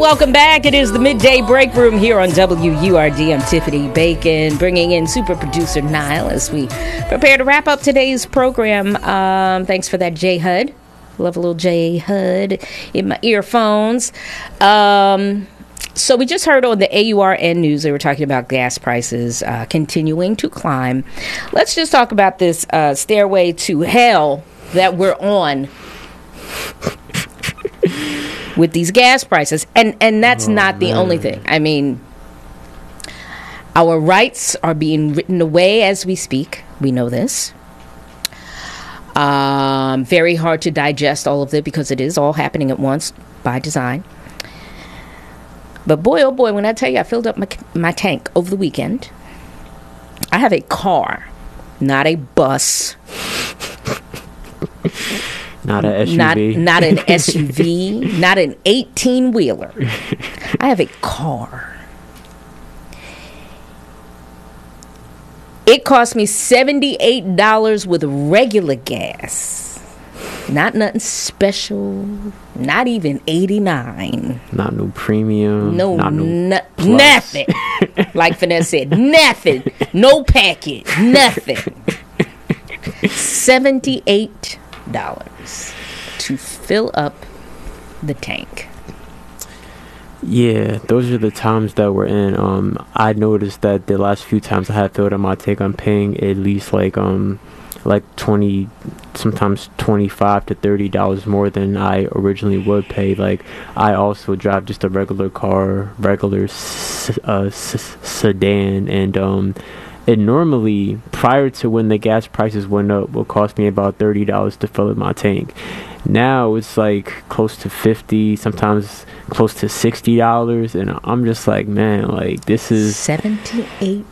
welcome back. It is the Midday Break Room here on WURD. I'm Tiffany Bacon, bringing in super producer Nile as we prepare to wrap up today's program. Thanks for that, J HUD. Love a little J HUD in my earphones. So we just heard on the AURN news, they were talking about gas prices continuing to climb. Let's just talk about this stairway to hell that we're on with these gas prices. And that's not the only thing. I mean, our rights are being written away as we speak. We know this. Very hard to digest all of it because it is all happening at once by design. But boy, oh boy, when I tell you I filled up my tank over the weekend, I have a car, not a bus. Not an SUV. Not an SUV, not an 18-wheeler. I have a car. It cost me $78 with regular gas. Not nothing special. Not even 89. Not no premium. No, nothing. Like Finesse said, nothing. No packet. Nothing. $78 to fill up the tank. Yeah, those are the times that we're in. I noticed that the last few times I had filled up my tank, I'm paying at least like 20, sometimes $25 to $30 more than I originally would pay. Like, I also drive just a regular car, regular sedan, and it normally, prior to when the gas prices went up, will cost me about $30 to fill up my tank. Now it's like close to $50, sometimes close to $60, and I'm just like, man, like, this is $78.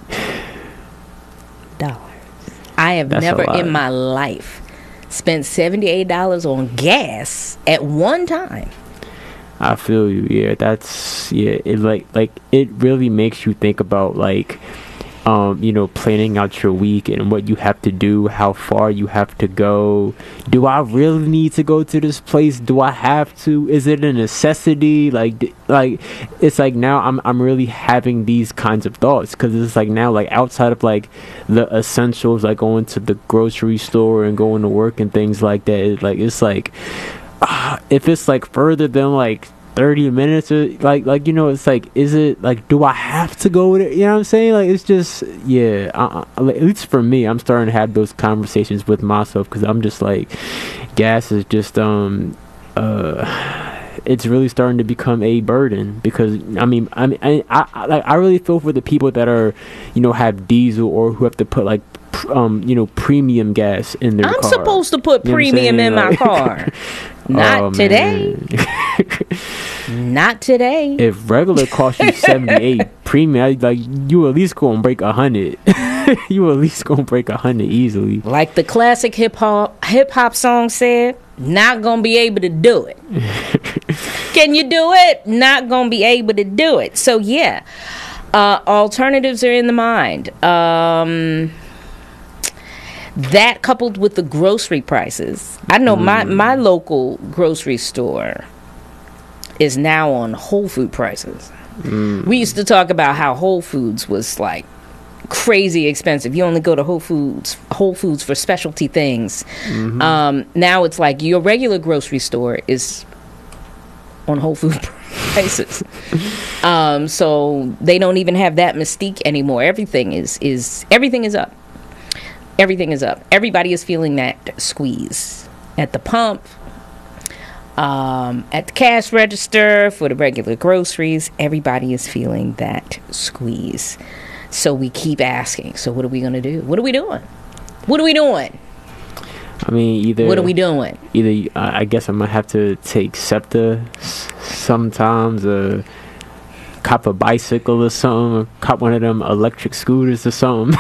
I have never in my life spent $78 on gas at one time. I feel you. Yeah, that's, yeah, it like it really makes you think about, like, planning out your week and what you have to do, how far you have to go. Do I really need to go to this place? Do I have to? Is it a necessity? Like it's like now I'm really having these kinds of thoughts, because it's like now, like, outside of like the essentials, like going to the grocery store and going to work and things like that, it's like if it's like further than like 30 minutes or like it's like, is it like, do I have to go with it? You know what I'm saying? Like, it's just, yeah, at least for me, I'm starting to have those conversations with myself, because I'm just like, gas is just it's really starting to become a burden, because I really feel for the people that are, have diesel, or who have to put like premium gas in their car. I'm supposed to put premium in my car. Not today. Not today. If regular costs you 78, premium, like, you at least gonna break 100. You at least gonna break 100 easily. Like the classic hip hop song said, not gonna be able to do it. Can you do it? Not gonna be able to do it. So yeah, alternatives are in the mind. That coupled with the grocery prices. I know my local grocery store is now on Whole Food prices. We used to talk about how Whole Foods was like crazy expensive. You only go to Whole Foods for specialty things. Now it's like your regular grocery store is on Whole Food prices. So they don't even have that mystique anymore. Everything is up. Everything is up. Everybody is feeling that squeeze at the pump, at the cash register, for the regular groceries. Everybody is feeling that squeeze. So we keep asking, so what are we going to do? What are we doing? What are we doing? I mean, what are we doing? Either I guess I might have to take SEPTA sometimes, cop a bicycle or something, or cop one of them electric scooters or something.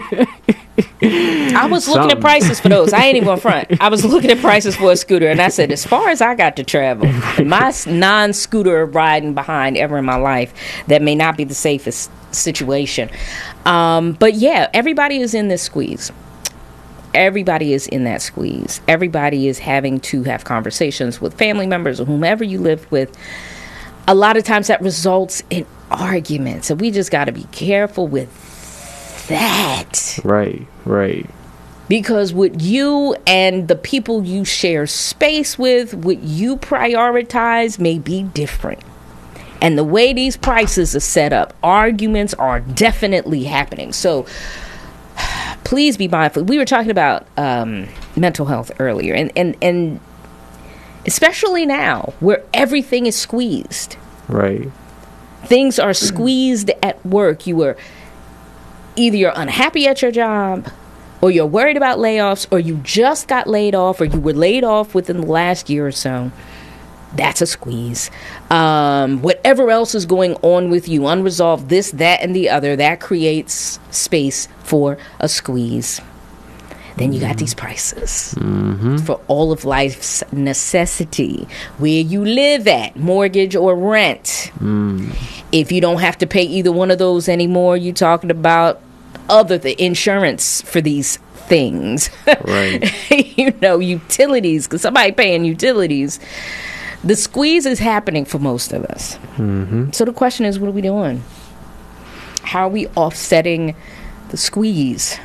I was looking at prices for those. I ain't even front. I was looking at prices for a scooter, and I said, as far as I got to travel, my non-scooter riding behind ever in my life, that may not be the safest situation. But yeah, everybody is in this squeeze. Everybody is in that squeeze. Everybody is having to have conversations with family members or whomever you live with a lot of times that results in arguments, and we just got to be careful with that. Right. Because what you and the people you share space with, what you prioritize may be different. And the way these prices are set up, arguments are definitely happening. So please be mindful. We were talking about mental health earlier, and especially now where everything is squeezed. Right. Things are squeezed at work. You're unhappy at your job, or you're worried about layoffs, or you just got laid off, or you were laid off within the last year or so. That's a squeeze. Whatever else is going on with you, unresolved, this, that, and the other, that creates space for a squeeze. Then you got these prices for all of life's necessity. Where you live at, mortgage or rent. If you don't have to pay either one of those anymore, you're talking about the insurance for these things. Right. Utilities, because somebody paying utilities. The squeeze is happening for most of us. So the question is, what are we doing? How are we offsetting the squeeze?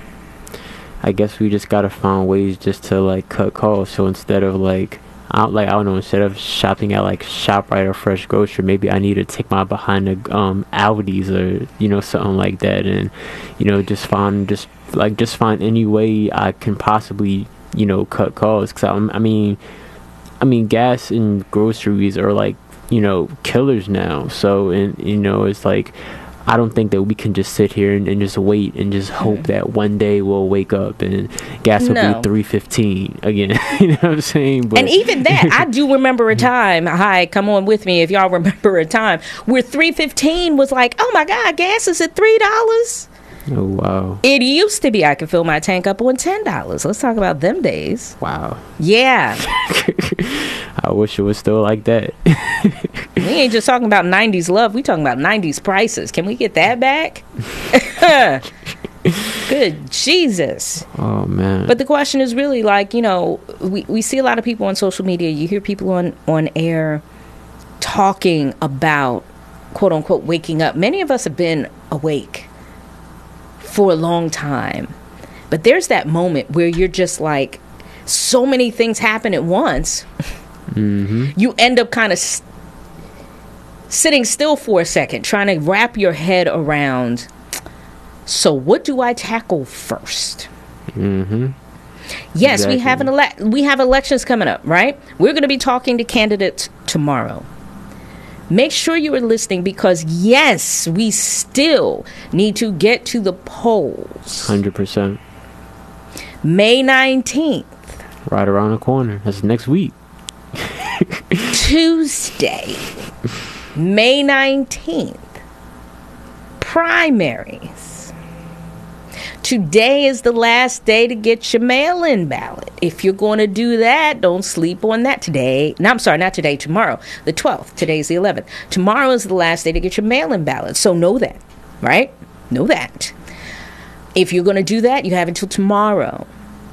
I guess we just gotta find ways just to like cut costs. So instead of instead of shopping at like ShopRite or Fresh Grocery, maybe I need to take my behind the Aldi's or something like that, and just find any way I can possibly cut costs. Because I mean gas and groceries are like killers now. So it's like, I don't think that we can just sit here and just wait and just hope that one day we'll wake up and gas will be $3.15 again. You know what I'm saying? But, and even that, I do remember a time. Hi, come on with me if y'all remember a time where $3.15 was like, oh my God, gas is at $3. Oh wow! It used to be I could fill my tank up on $10. Let's talk about them days. Wow. Yeah. I wish it was still like that. We ain't just talking about 90s love. We talking about 90s prices. Can we get that back? Good Jesus. Oh man. But the question is really like, we see a lot of people on social media. You hear people on air talking about, quote unquote, waking up. Many of us have been awake for a long time, but there's that moment where you're just like, so many things happen at once. You end up kind of sitting still for a second, trying to wrap your head around, so what do I tackle first? Yes, exactly. We have elections coming up, right? We're going to be talking to candidates tomorrow. Make sure you are listening, because yes, we still need to get to the polls. 100%. May 19th. Right around the corner. That's next week. Tuesday, May 19th. Primaries. Today is the last day to get your mail-in ballot. If you're going to do that, don't sleep on that today. No, I'm sorry, not today, tomorrow. The 12th. Today's the 11th. Tomorrow is the last day to get your mail-in ballot. So know that, right? Know that. If you're going to do that, you have until tomorrow.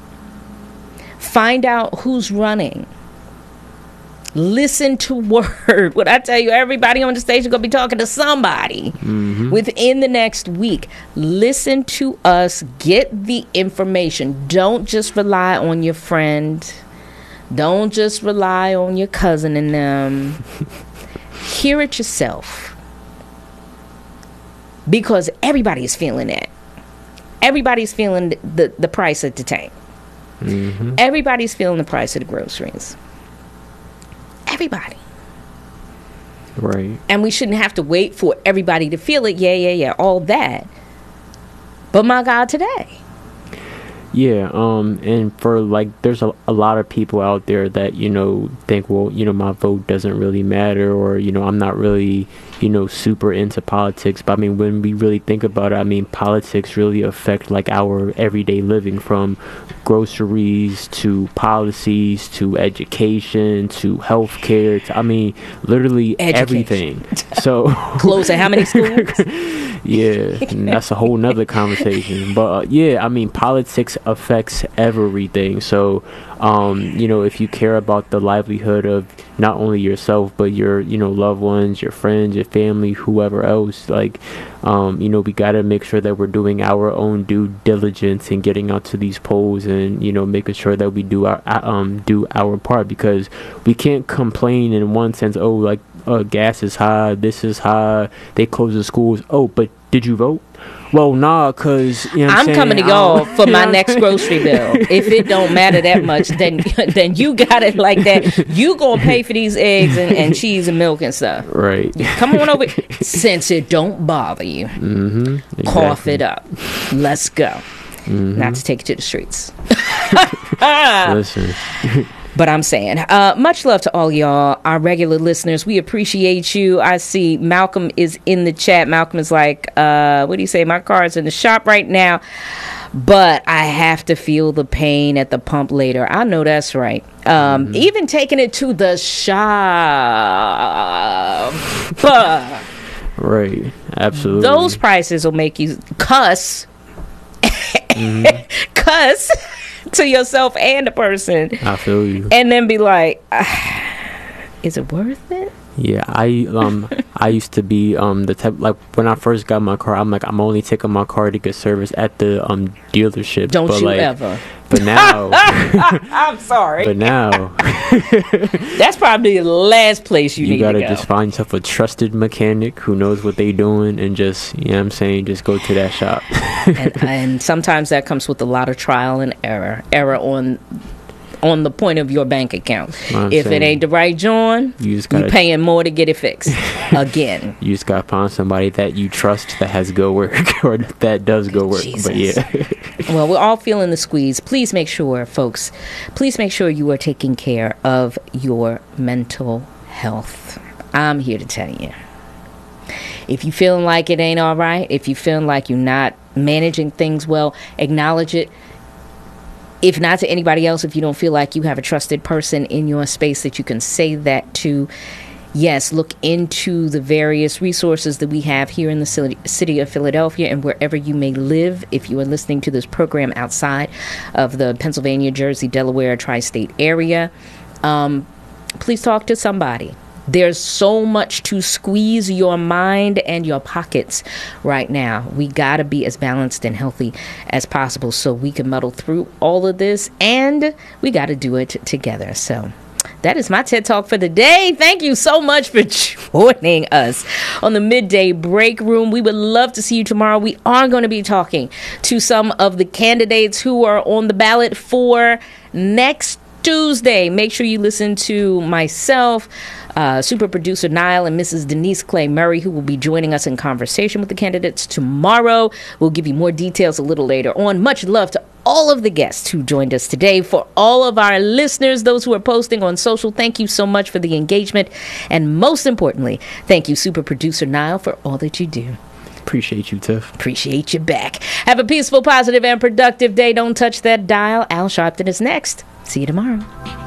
Find out who's running. Listen to word. What I tell you, everybody on the station going to be talking to somebody within the next week. Listen to us. Get the information. Don't just rely on your friend. Don't just rely on your cousin and them. Hear it yourself. Because everybody is feeling it. Everybody's feeling the price of the tank. Everybody's feeling the price of the groceries. Everybody. Right. And we shouldn't have to wait for everybody to feel it. Yeah, all that. But my God, today. Yeah, and for like, there's a lot of people out there that, think, well, my vote doesn't really matter, or, I'm not really, super into politics. But I mean, when we really think about it, I mean, politics really affect like our everyday living, from groceries to policies to education to healthcare. I mean, literally everything. So closing how many schools? Yeah, and that's a whole nother conversation. But yeah, I mean, politics affects everything. So if you care about the livelihood of not only yourself but your loved ones, your friends, your family, whoever else, like we got to make sure that we're doing our own due diligence and getting out to these polls and making sure that we do our part, because we can't complain in one sense, gas is high, this is high, they close the schools, but did you vote? Well, nah, because I'm coming to y'all for my next grocery bill. If it don't matter that much, then you got it like that. You gonna pay for these eggs and cheese and milk and stuff. Right. Come on over. Since it don't bother you, exactly. Cough it up. Let's go. Not to take it to the streets. Listen. But I'm saying, much love to all y'all, our regular listeners. We appreciate you. I see Malcolm is in the chat. Malcolm is like, what do you say? My car's in the shop right now, but I have to feel the pain at the pump later. I know that's right. Even taking it to the shop. Right. Absolutely. Those prices will make you cuss. Cuss to yourself and the person. I feel you. And then be like, is it worth it? Yeah, I used to be the type, like when I first got my car, I'm like, I'm only taking my car to get service at the dealership. Don't but you like, ever. But now I'm sorry. But now that's probably the last place you need to go. You gotta just find yourself a trusted mechanic who knows what they doing and just, just go to that shop. and sometimes that comes with a lot of trial and error on the point of your bank account. If it ain't the right joint, you paying more to get it fixed again. You just gotta find somebody that you trust that has go work or that does go work. Jesus. But yeah. Well, we're all feeling the squeeze. Please make sure, folks, you are taking care of your mental health. I'm here to tell you. If you feeling like it ain't all right, if you feeling like you're not managing things well, acknowledge it. If not to anybody else, if you don't feel like you have a trusted person in your space that you can say that to, yes, look into the various resources that we have here in the city of Philadelphia and wherever you may live. If you are listening to this program outside of the Pennsylvania, Jersey, Delaware, tri-state area, please talk to somebody. There's so much to squeeze your mind and your pockets right now. We got to be as balanced and healthy as possible so we can muddle through all of this, and we got to do it together. So that is my TED Talk for the day. Thank you so much for joining us on the Midday Break Room. We would love to see you tomorrow. We are going to be talking to some of the candidates who are on the ballot for next Tuesday. Make sure you listen to myself, super producer Niall, and Mrs. Denise Clay Murray, who will be joining us in conversation with the candidates tomorrow. We'll give you more details a little later on. Much love to all of the guests who joined us today. For all of our listeners, those who are posting on social, thank you so much for the engagement. And most importantly, thank you, super producer Niall, for all that you do. Appreciate you, Tiff. Appreciate you back. Have a peaceful, positive, and productive day. Don't touch that dial. Al Sharpton is next. See you tomorrow.